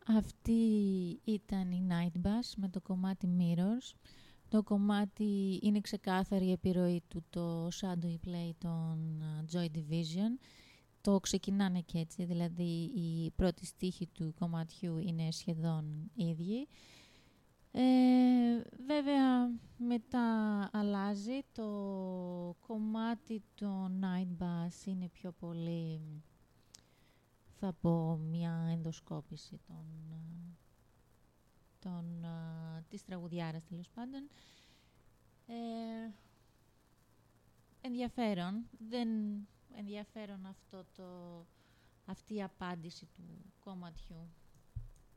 Αυτή ήταν η Night Bus με το κομμάτι Mirrors. Το κομμάτι είναι ξεκάθαρη επιρροή του το Shadowy Play των Joy Division. Το ξεκινάνε και έτσι, δηλαδή η πρώτη στίχη του κομματιού είναι σχεδόν ίδιοι. Βέβαια μετά αλλάζει, το κομμάτι του Night Bus είναι πιο πολύ, θα πω, μια ενδοσκόπηση της τραγουδιάρας τέλος πάντων. Ενδιαφέρον αυτό αυτή η απάντηση του κομματιού.